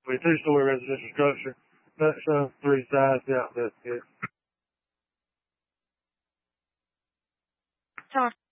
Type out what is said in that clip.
a two-story residential structure. That shows 3 sides out. That's it.